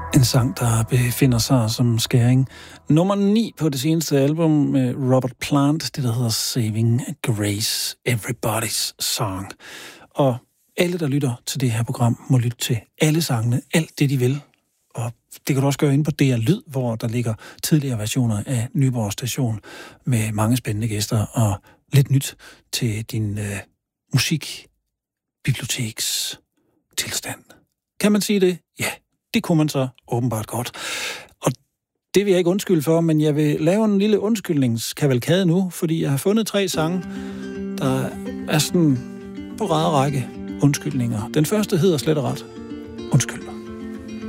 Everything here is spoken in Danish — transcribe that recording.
En sang, der befinder sig som skæring. Nummer 9 på det seneste album med Robert Plant, det der hedder Saving Grace, Everybody's Song. Og alle, der lytter til det her program, må lytte til alle sangene, alt det de vil. Og det kan du også gøre inde på DR Lyd, hvor der ligger tidligere versioner af Nyborg Station med mange spændende gæster og lidt nyt til din musikbiblioteks tilstand. Kan man sige det? Ja. Det kunne man så åbenbart godt. Og det vil jeg ikke undskylde for, men jeg vil lave en lille undskyldningskavalkade nu, fordi jeg har fundet 3 sange, der er sådan på rad række undskyldninger. Den første hedder slet og ret